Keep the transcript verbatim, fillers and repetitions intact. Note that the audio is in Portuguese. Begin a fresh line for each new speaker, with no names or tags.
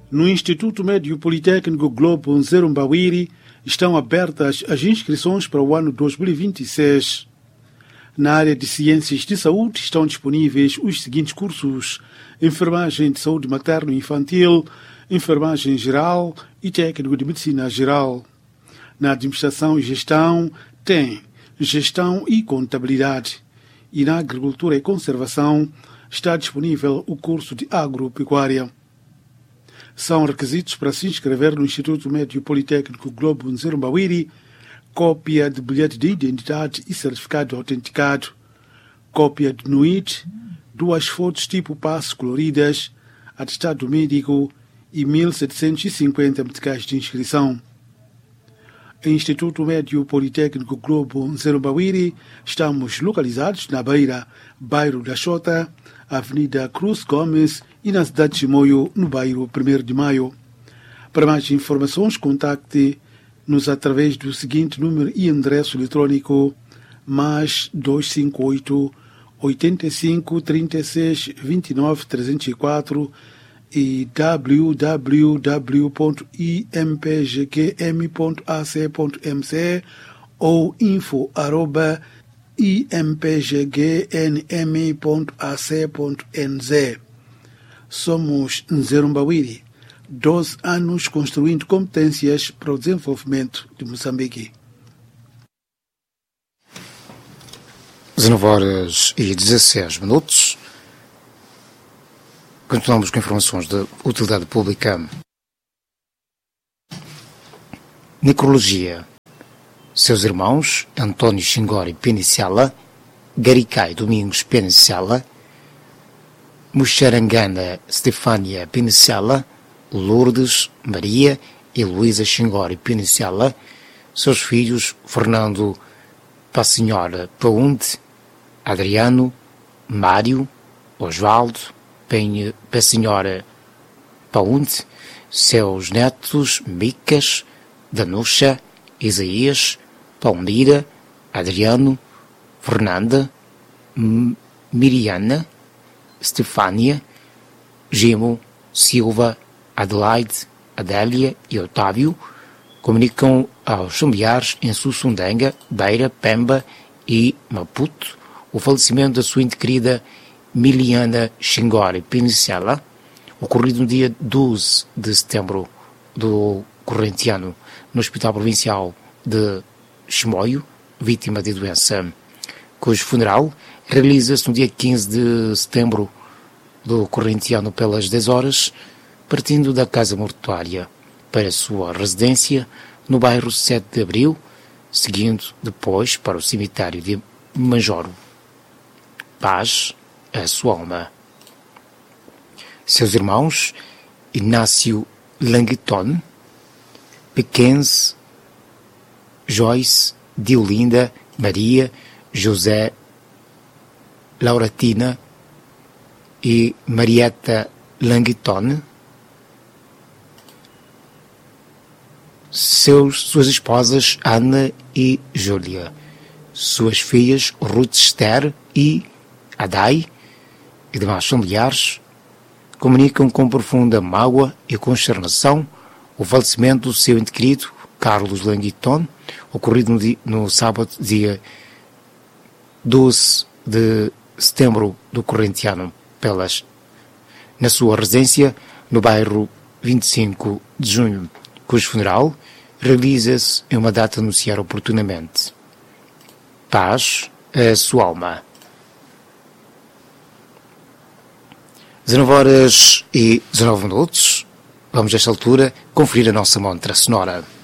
No Instituto Médio Politécnico Globo Nzerumbawiri estão abertas as inscrições para o ano dois mil e vinte e seis. Na área de Ciências de Saúde estão disponíveis os seguintes cursos: Enfermagem de Saúde Materno e Infantil, Enfermagem Geral e Técnico de Medicina Geral. Na Administração e Gestão tem Gestão e Contabilidade. E na Agricultura e Conservação está disponível o curso de Agropecuária. São requisitos para se inscrever no Instituto Médio Politécnico Globo Nzerumbawiri: cópia de bilhete de identidade e certificado autenticado, cópia de N U I D, duas fotos tipo passe coloridas, atestado médico e mil setecentos e cinquenta meticais de inscrição. Instituto Médio Politécnico Globo Nzerumbawiri, estamos localizados na Beira, bairro da Xota, Avenida Cruz Gomes e na cidade de Chimoio, no bairro primeiro de Maio. Para mais informações, contacte-nos através do seguinte número e endereço eletrônico: mais duzentos e cinquenta e oito, oitenta e cinco, trinta e seis, vinte e nove, trezentos e quatro e w w w ponto i m p g q m ponto a c ponto m c ou info arroba i m p g g n m ponto a c ponto n z. Somos Nzerumbawiri, doze anos construindo competências para o desenvolvimento de Moçambique.
dezenove horas e dezesseis minutos. Continuamos com informações de utilidade pública. Necrologia. Seus irmãos António Xingori Peniciala, Garicai Domingos Peniciala, Muxarangana Stefânia Peniciala, Lourdes Maria e Luísa Xingori Peniciala, seus filhos Fernando Passenhora Paunde, Adriano, Mário, Osvaldo, Passenhora Paunde, seus netos Micas, Danuxa, Isaías, Paundira, Adriano, Fernanda, M- Miriana, Stefânia, Gimo, Silva, Adelaide, Adélia e Otávio, comunicam aos familiares em Sussundanga, Beira, Pemba e Maputo o falecimento da sua querida Miliana Xingori Peniciala, ocorrido no dia doze de setembro do corrente ano no Hospital Provincial de Chimoio, vítima de doença, cujo funeral realiza-se no dia quinze de setembro do corrente ano pelas dez horas, partindo da casa mortuária para a sua residência no bairro sete de Abril, seguindo depois para o cemitério de Majoro. Paz a sua alma. Seus irmãos Inácio Langueton, Pequense, Joyce, Diolinda, Maria, José, Lauratina e Marieta Langueton, seus, suas esposas Ana e Júlia, suas filhas Ruth Esther e Adai e demais familiares, comunicam com profunda mágoa e consternação o falecimento do seu ente querido Carlos Langueton, ocorrido no, dia, no sábado, dia doze de setembro do corrente ano, pelas, na sua residência no bairro vinte e cinco de junho, cujo funeral realiza-se em uma data a anunciar oportunamente. Paz a sua alma. dezenove horas e dezenove minutos. Vamos, a esta altura, conferir a nossa montra sonora.